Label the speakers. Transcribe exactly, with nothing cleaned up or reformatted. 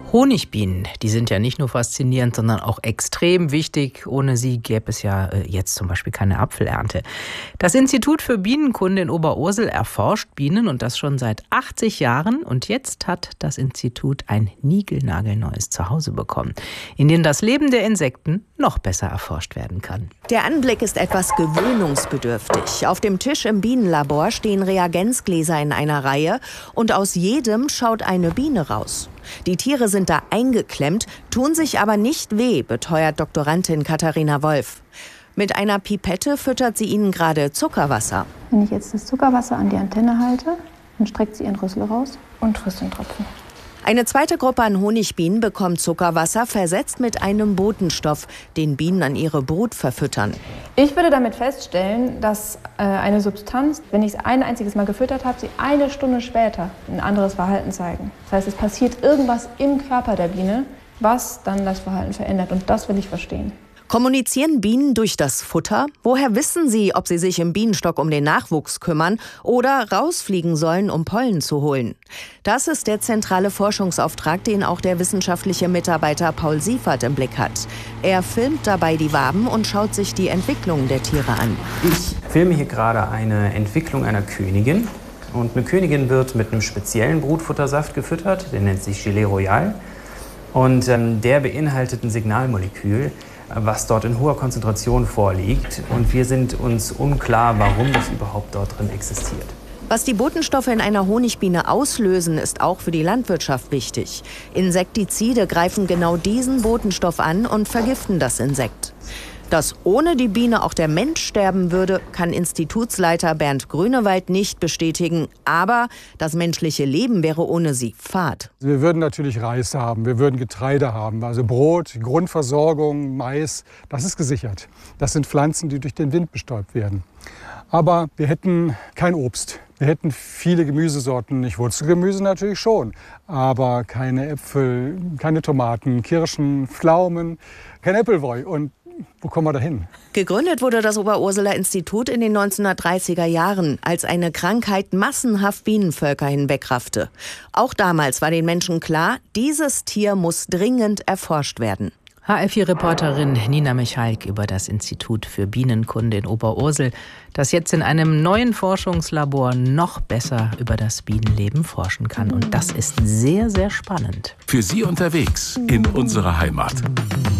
Speaker 1: Honigbienen, die sind ja nicht nur faszinierend, sondern auch extrem wichtig. Ohne sie gäbe es ja jetzt zum Beispiel keine Apfelernte. Das Institut für Bienenkunde in Oberursel erforscht Bienen und das schon seit achtzig Jahren. Und jetzt hat das Institut ein niegelnagelneues Zuhause bekommen, in dem das Leben der Insekten noch besser erforscht werden kann.
Speaker 2: Der Anblick ist etwas gewöhnungsbedürftig. Auf dem Tisch im Bienenlabor stehen Reagenzgläser in einer Reihe und aus jedem schaut eine Biene raus. Die Tiere sind da eingeklemmt, tun sich aber nicht weh, beteuert Doktorandin Katharina Wolf. Mit einer Pipette füttert sie ihnen gerade Zuckerwasser.
Speaker 3: Wenn ich jetzt das Zuckerwasser an die Antenne halte, dann streckt sie ihren Rüssel raus und frisst den Tropfen.
Speaker 2: Eine zweite Gruppe an Honigbienen bekommt Zuckerwasser versetzt mit einem Botenstoff, den Bienen an ihre Brut verfüttern.
Speaker 3: Ich würde damit feststellen, dass äh, eine Substanz, wenn ich es ein einziges Mal gefüttert habe, sie eine Stunde später ein anderes Verhalten zeigen. Das heißt, es passiert irgendwas im Körper der Biene, was dann das Verhalten verändert. Und das will ich verstehen.
Speaker 2: Kommunizieren Bienen durch das Futter? Woher wissen sie, ob sie sich im Bienenstock um den Nachwuchs kümmern oder rausfliegen sollen, um Pollen zu holen? Das ist der zentrale Forschungsauftrag, den auch der wissenschaftliche Mitarbeiter Paul Siefert im Blick hat. Er filmt dabei die Waben und schaut sich die Entwicklung der Tiere an.
Speaker 4: Ich filme hier gerade eine Entwicklung einer Königin. Und eine Königin wird mit einem speziellen Brutfuttersaft gefüttert, der nennt sich Gelée Royale. Und ähm, der beinhaltet ein Signalmolekül, was dort in hoher Konzentration vorliegt. Und wir sind uns unklar, warum das überhaupt dort drin existiert.
Speaker 2: Was die Botenstoffe in einer Honigbiene auslösen, ist auch für die Landwirtschaft wichtig. Insektizide greifen genau diesen Botenstoff an und vergiften das Insekt. Dass ohne die Biene auch der Mensch sterben würde, kann Institutsleiter Bernd Grünewald nicht bestätigen. Aber das menschliche Leben wäre ohne sie fad.
Speaker 5: Wir würden natürlich Reis haben, wir würden Getreide haben, also Brot, Grundversorgung, Mais, das ist gesichert. Das sind Pflanzen, die durch den Wind bestäubt werden. Aber wir hätten kein Obst. Wir hätten viele Gemüsesorten, nicht Wurzelgemüse natürlich schon, aber keine Äpfel, keine Tomaten, Kirschen, Pflaumen, kein Appleboy. Und wo kommen wir da hin?
Speaker 2: Gegründet wurde das Oberurseler Institut in den neunzehnhundertdreißiger Jahren, als eine Krankheit massenhaft Bienenvölker hinwegraffte. Auch damals war den Menschen klar, dieses Tier muss dringend erforscht werden.
Speaker 1: H R vier Reporterin Nina Michalk über das Institut für Bienenkunde in Oberursel, das jetzt in einem neuen Forschungslabor noch besser über das Bienenleben forschen kann. Und das ist sehr, sehr spannend.
Speaker 6: Für Sie unterwegs in unserer Heimat.